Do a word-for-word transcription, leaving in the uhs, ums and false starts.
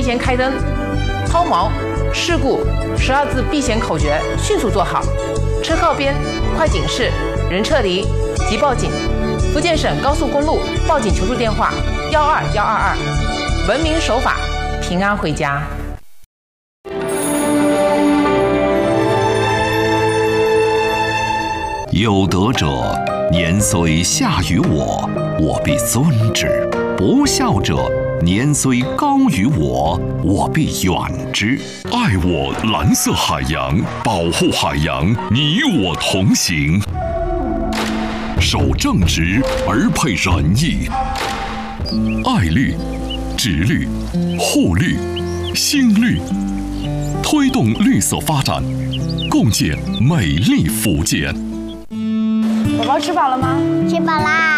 先开灯，抛锚、事故十二字避险口诀迅速做好，车靠边，快警示，人撤离，即报警。福建省高速公路报警求助电话：幺二幺二二，文明守法，平安回家。 有德者，年虽下于我，我必尊之；不孝者，年虽高于我，我必远之。爱我蓝色海洋，保护海洋，你我同行。守正直而配仁义，爱绿、植绿、护绿、新绿，推动绿色发展，共建美丽福建。 宝宝吃饱了吗？ 吃饱啦。